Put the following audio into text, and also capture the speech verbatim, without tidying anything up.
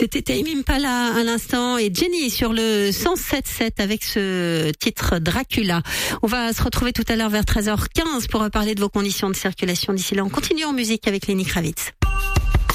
C'était Tame Impala à l'instant et Jenny sur le cent sept sept avec ce titre Dracula. On va se retrouver tout à l'heure vers treize heures quinze pour parler de vos conditions de circulation. D'ici là, on continue en musique avec Lenny Kravitz.